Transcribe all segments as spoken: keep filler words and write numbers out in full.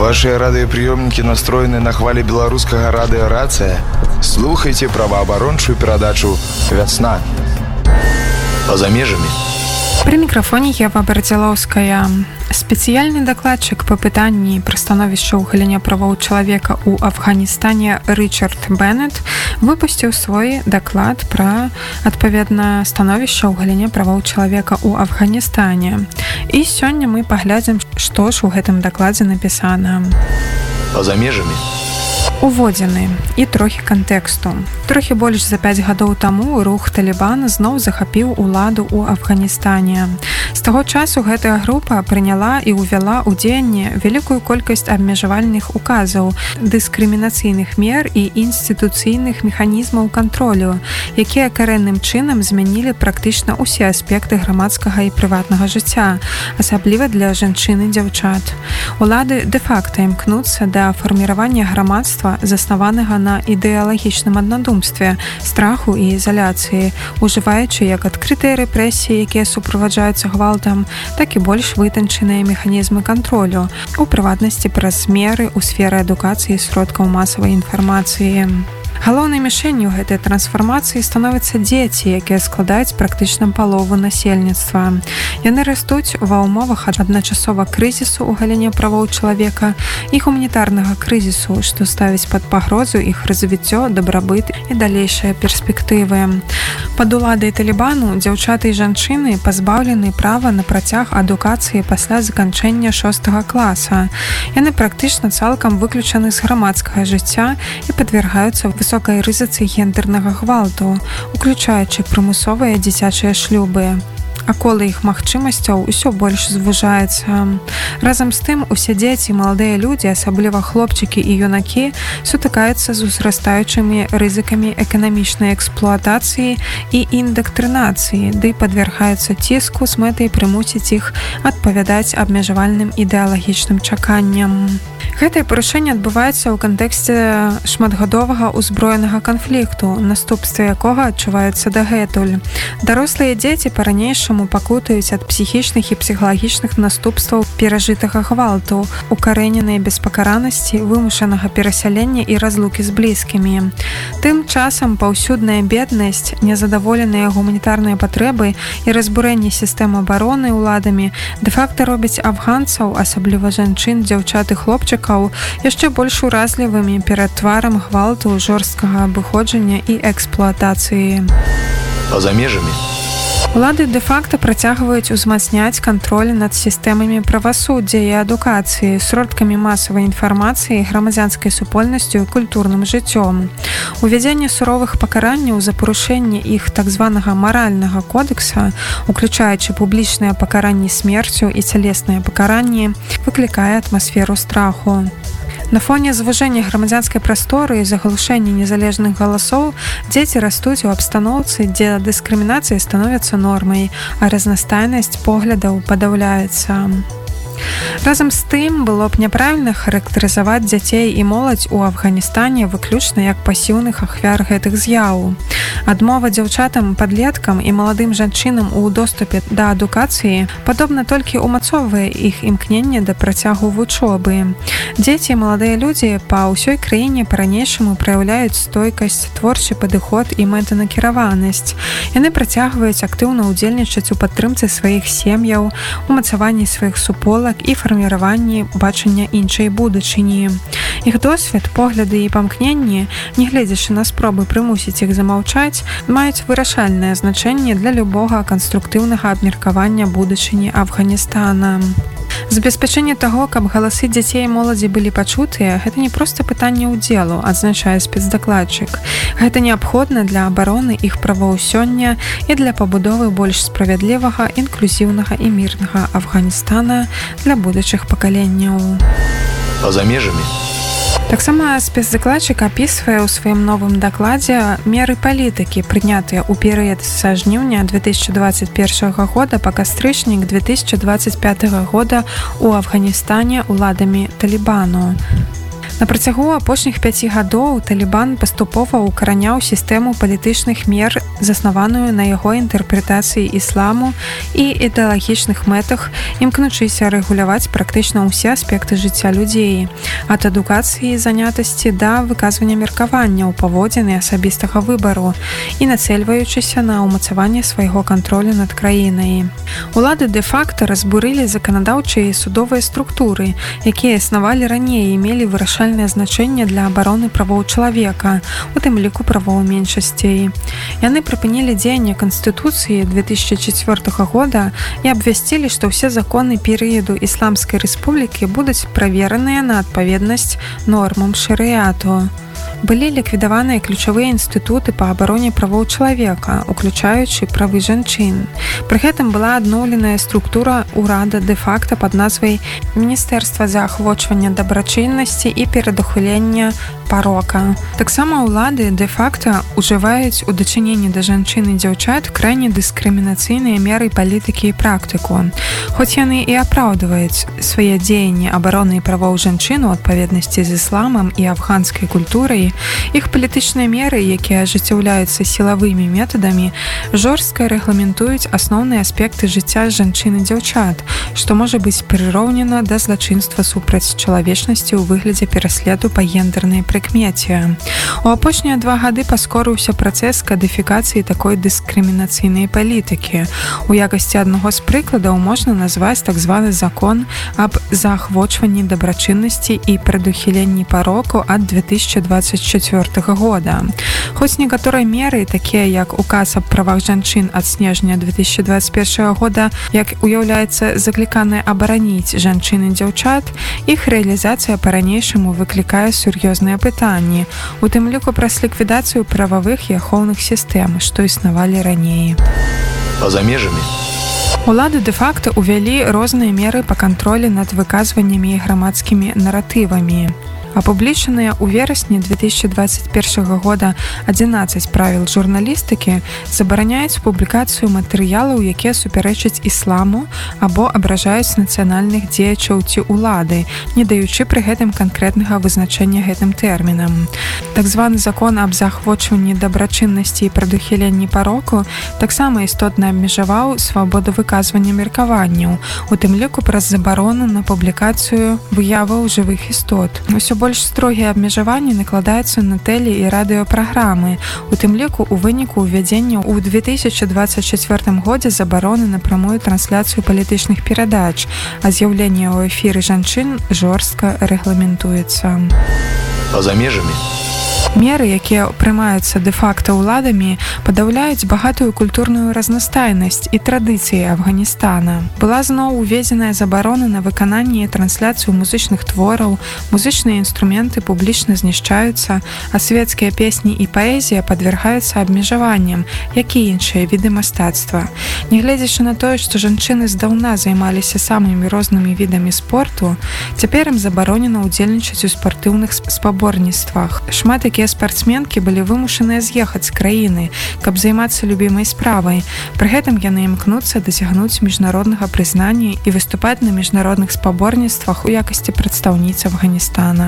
Ваши радыёпрыёмнікі настроены на хвалі беларускага радыёрацыя. Слухайте праваабарончую перадачу «Вясна». Па-за межамі. При мікрафоне Ева Бардзялоўская. Спецыяльны дакладчык па пытанні пра становішча ў галіне правоў чалавека ў Афганістане Рычард Беннет выпусціў свой даклад пра, адпаведна, становішча ў галіне правоў чалавека ў Афганістане. І сёння мы паглядзім, што ж у гэтым дакладзе напісана. Па-за межамі. Уводзіны і трохі кантэксту. Трохі больш за пяць гадоў таму рух Талібан зноў захапіў уладу ў Афганістане. З таго часу гэтая група прыняла і ўвяла ў дзеянне вялікую колькасць абмежавальных указаў, дыскрымінацыйных мер і інстытуцыйных механізмаў кантролю, якія карэнным чынам змянілі практычна ўсе аспекты грамадскага і прыватнага жыцця, асабліва для жанчын і дзяўчат. Улады дэ-факта імкнуцца да фарміравання грамадства, заснаванага на ідэалагічным аднадумстве, страху і ізаляцыі, ужываючы як адкрытыя рэпрэсіі, якія суправаджаюцца гвалтам, так і больш вытанчаныя механізмы кантролю, у прыватнасці праз меры ў сферы адукацыі і сродкаў масавай інфармацыі. Галоўнай мішэнню гэтай трансфармацыі становяцца дзеці, якія складаюць практычна палову насельніцтва. Яны растуць ва ўмовах адначасова крызісу ў галіне правоў чалавека і гуманітарнага крызісу, што ставіць пад пагрозу іх развіццё, дабрабыт і далейшыя перспектывы. Пад уладай Талібану дзяўчаты і жанчыны пазбаўлены права на працяг адукацыі пасля заканчэння шостага класа. Яны практычна цалкам выключаны з грамадскага жыцця і падвяргаюцца высокай рызыцы гендэрнага гвалту, уключаючы прымусовыя дзіцячыя шлюбы. А кола іх магчымасцяў усё больш звужаецца. Разам з тым, усе дзеці і маладыя людзі, асабліва хлопчыкі і юнакі, сутыкаюцца з узрастаючымі рызыкамі эканамічнай эксплуатацыі і індактрынацыі, ды падвяргаюцца ціску з мэтай прымусіць іх адпавядаць абмежавальным ідэалагічным чаканням. Гэтае парушэнне адбываецца ў кантэксце шматгадовага ўзброенага канфлікту, наступствы якога адчуваюцца дагэтуль. Дарослыя дзеці па-ранейшаму пакутаюць ад псіхічных і псіхалагічных наступстваў перажытага гвалту, укарэненай беспакаранасці, вымушанага перасялення і разлукі з блізкімі. Тым часам паўсюдная беднасць, незадаволеныя гуманітарныя патрэбы і разбурэнне сістэм абароны ўладамі дэ-факта робяць афганцаў, асабліва жанчын, дзяўчат і хлопчыкаў, яшчэ больш уразлівымі перад тварам гвалту, жорсткага абыходжання і эксплуатацыі. Па-за межамі. Улады дэ-факта працягваюць узмацняць кантроль над сістэмамі правасуддзя і адукацыі, сродкамі масавай інфармацыі, грамадзянскай супольнасцю і культурным жыццём. Увядзенне суровых пакаранняў за парушэнне іх так званага маральнага кодекса, уключаючы публічныя пакаранні смерцю і цялесныя пакаранні, выклікае атмасферу страху. На фоне звужэння грамадзянскай прасторы і заглушэння незалежных галасоў дзеці растуць у абстаноўцы, дзе дыскрымінацыя становіцца нормай, а разнастайнасць поглядаў падаўляецца. Разам з тым, было б няправільна характарызаваць дзяцей і моладзь у Афганістане выключна як пасіўных ахвяр гэтых з'яў. Адмова дзяўчатам, падлеткам і маладым жанчынам у доступе да адукацыі падобна толькі ўмацоўвае іх імкненне да працягу вучобы. Дзеці і маладыя людзі па ўсёй краіне па-ранейшаму праяўляюць стойкасць, творчы падыход і мэтанакіраванасць. Яны працягваюць актыўна ўдзельнічаць у падтрымцы сваіх сем'яў, умацаванні сваіх суполак і фарміраванні бачання іншай будучыні. Іх досвед, погляды і памкненні, нягледзячы на спробы прымусіць іх замаўчаць, маюць вырашальнае значэнне для любога канструктыўнага абмеркавання будучыні Афганістана. Забеспячэнне таго, каб галасы дзяцей і моладзі былі пачутыя, гэта не проста пытанне ўдзелу, адзначае спецдакладчык. Гэта неабходна для абароны іх правоў сёння і для пабудовы больш справядлівага, інклюзіўнага і мірнага Афганістана для будучых пакаленняў. Па-за межамі. Таксама спецдакладчык апісвае ў сваім новым дакладзе меры палітыкі, прынятыя ў перыяд са жніўня две тысячы дваццаць першага года па кастрычнік две тысячы дваццаць пятага года ў Афганістане ўладамі Талібану. На працягу апошніх пяці гадоў Талібан паступова укараняў сістэму палітычных мер, заснаваную на яго інтэрпрэтацыі ісламу і ідэалагічных мэтах, імкнучыся рэгуляваць практычна ўсе аспекты жыцця людзей, ад адукацыі і занятасці да выказвання меркаванняў, паводзін і асабістага выбару і нацэльваючыся на ўмацаванне свайго кантролю над краінай. Улады дэ-факта разбурылі заканадаўчыя і судовыя структуры, якія існавалі раней і мелі вырашальнае значэнне для абароны правоў чалавека, у тым ліку правоў меншасцей. Яны прыпынілі дзеянне Канстытуцыі две тысячи четвёртага года і абвясцілі, што ўсе законы перыяду Ісламскай рэспублікі будуць правераныя на адпаведнасць нормам шарыяту. Былі ліквідаваныя ключавыя інстытуты па абароне правоў чалавека, уключаючы правы жанчын. Пры гэтым была адноўленая структура ўрада дэ-факта пад назвай Міністэрства заахвочвання дабрачыннасці і перадухілення парока. Таксама ўлады дэ-факта ўжываюць у дачыненні да жанчын і дзяўчат крайне дыскрымінацыйныя меры палітыкі і практыку. Хоць яны і апраўдваюць свае дзеянні абароны правоў жанчын у адпаведнасці з ісламам і афганскай культурай, іх палітычныя меры, якія ажыццяўляюцца сілавымі метадамі, жорстка рэгламентуюць асноўныя аспекты жыцця жанчын і дзяўчат, што можа быць прыроўнена да злачынства супраць чалавечнасці ў выглядзе пераследу па гендернай прыкмеце. У апошнія два гады паскорыўся працэс кадыфікацыі такой дыскрымінацыйнай палітыкі. У якасці аднаго з прыкладаў можна назваць так званы закон аб заахвочванні дабрачыннасці і прадухіленні пароку ад две тысячи двадцать четвёртага года. Хоць некаторыя меры, такія як указ аб правах жанчын ад снежня две тысячи двадцать першага года, як уяўляецца закліканае абараніць жанчын і дзяўчат, іх рэалізацыя па-ранейшаму выклікае сур'ёзныя пытанні, у тым ліку праз ліквідацыю прававых і ахоўных сістэм, што існавалі раней. Па-за межамі Улады дэ-факта ўвялі розныя меры па кантролі над выказваннямі і грамадскімі наратывамі. Апублічаныя ў верасні две тысячи двадцать першага года адзінаццаць правіл журналістыкі забараняюць публікацыю матэрыялаў, якія супярэчаць ісламу або абражаюць нацыянальных дзеячаў ці ўлады, не даючы пры гэтым канкрэтнага вызначэння гэтым тэрмінам. Так званы закон аб заахвочванні дабрачыннасці і прадухіленні пароку таксама істотна абмежаваў свабоду выказвання меркаванняў, у тым ліку праз забарону на публікацыю выяваў жывых істот. Усё больш строгія абмежаванні накладаюцца на тэле- і радыёпраграмы, у тым ліку у выніку ўвядзення ў две тысячи двадцать чацвёртым годзе забароны на прамую трансляцыю палітычных перадач, а з'яўленне ў эфіры жанчын жорстка рэгламентуецца. Па-за межамі Меры, якія прымаюцца дэ-факта ўладамі, падаўляюць багатую культурную разнастайнасць і традыцыі Афганістана. Была зноў уведзеная забарона на выкананне і трансляцыю музычных твораў, музычныя інструменты публічна знішчаюцца, а свецкія песні і паэзія падвяргаюцца абмежаванням, як і іншыя віды мастацтва. Нягледзячы на тое, што жанчыны здаўна займаліся самымі рознымі відамі спорту, цяпер ім забаронена ўдзельнічаць у спартыўных спаборніцтвах. Шмат якія спартсменкі былі вымушаныя з'ехаць з краіны, каб займацца любімай справай. Пры гэтым яны імкнуцца дасягнуць міжнароднага прызнання і выступаць на міжнародных спаборніцтвах у якасці прадстаўніц Афганістана.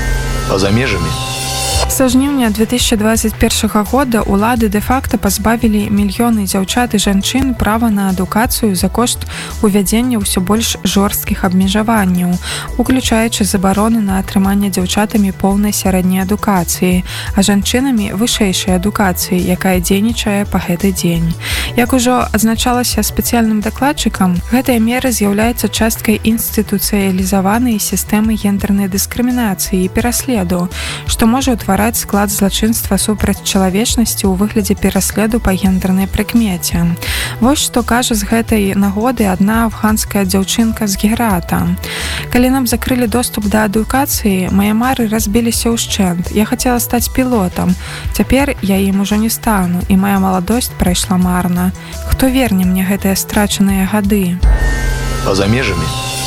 Па-за межамі Са жніўня две тысячи двадцать першага года улады дэ-факта пазбавілі мільёны дзяўчат і жанчын права на адукацыю за кошт увядзення ўсё больш жорсткіх абмежаванняў, уключаючы забароны на атрыманне дзяўчатамі поўнай сярэдняй адукацыі, а жанчынамі вышэйшай адукацыі, якая дзейнічае па гэты дзень. Як ужо адзначалася спецыяльным дакладчыкам, гэтая мера з'яўляецца часткай інстытуцыялізаванай сістэмы гендернай дыскрымінацыі і пераследу, што можа ўтвараць склад злачынства супраць чалавечнасці ў выглядзе пераследу па гендернай прыкмеце. Вось што кажа з гэтай нагоды адна афганская дзяўчынка з Герата. Калі нам закрылі доступ да адукацыі, мае мары разбіліся ўшчэнт. Я хацела стаць пілотам. Цяпер я ім ужо не стану, і моя маладосць прайшла марна. Хто верне мне гэтыя страчаныя гады? Па-за межамі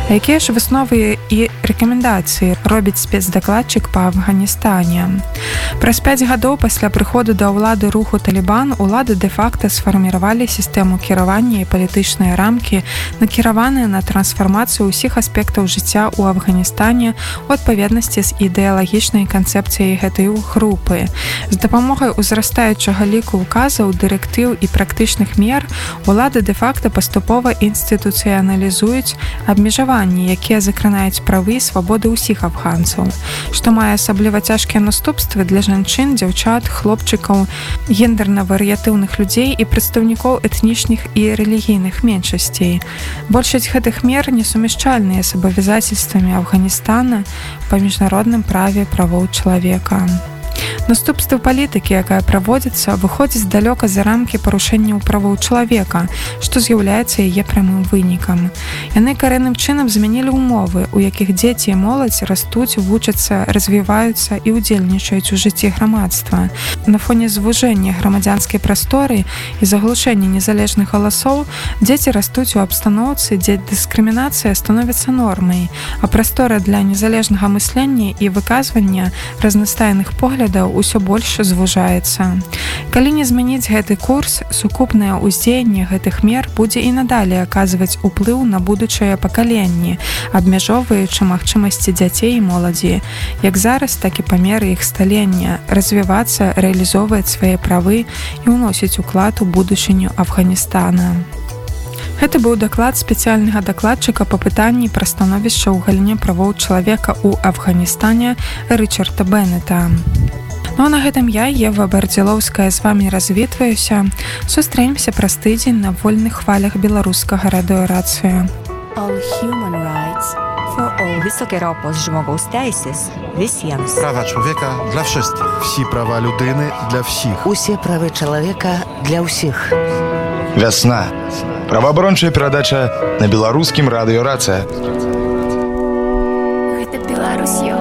А якія ж высновы і рэкамендацыі робіць спецдакладчык па Афганістане? Праз пяць гадоў пасля прыходу да ўлады руху Талібан улады дэ-факта сфарміравалі сістэму кіравання і палітычныя рамкі, накіраваныя на трансфармацыю ўсіх аспектаў жыцця ў Афганістане у адпаведнасці з ідэалагічнай канцэпцыяй гэтай групы. З дапамогай узрастаючага ліку указаў, дырэктыў і практычных мер улады дэ-факта паступова інстытуцыяналізуюць абмежаванні, якія закранаюць правы і свабоды ўсіх афганцаў, што мае асабліва цяжкія наступствы для жанчын, дзяўчат, хлопчыкаў, гендерна-варыятыўных людзей і прадстаўнікоў этнічных і рэлігійных меншасцей. Большасць гэтых мер несумяшчальныя з абавязацельствамі Афганістана па міжнародным праве правоў чалавека. Наступствы палітыкі, якая праводзіцца, выходзіць далёка за рамкі парушэнняў правоў чалавека, што з'яўляецца яе прамым вынікам. Яны карэнным чынам змянілі ўмовы, у якіх дзеці і моладзь растуць, вучацца, развіваюцца і ўдзельнічаюць у жыцці грамадства. На фоне звужэння грамадзянскай прасторы і заглушэння незалежных галасоў дзеці растуць у абстаноўцы, дзе дыскрымінацыя становіцца нормай, а прастора для незалежнага мыслення і выказвання разнастайных поглядаў усё больш звужаецца. Калі не змяніць гэты курс, сукупнае ўздзеянне гэтых мер будзе і надалей аказваць уплыў на будучыя пакаленні, абмяжоўваючы магчымасці дзяцей і моладзі, як зараз, так і па меры іх сталення, развівацца, рэалізоўваць свае правы і ўносіць уклад у будучыню Афганістана. Гэта быў даклад спецыяльнага дакладчыка па пытанні пра становішча ў галіне правоў чалавека ў Афганістане Рычарда Беннета. Ну а на гэтым я, Ева Бардзілоўская, з вамі развітваюся. Сустрэемся праз тыдзень на вольных хвалях беларускага радыёрацыю. Wysokie ropos żmogoustaisis visiem. Prawa człowieka dla wszystkich. Всі права людини для всіх. Усе правы чалавека для ўсіх. Вясна. Праваабарончая перадача на беларускім радыёрацыя. Гэта Беларусь.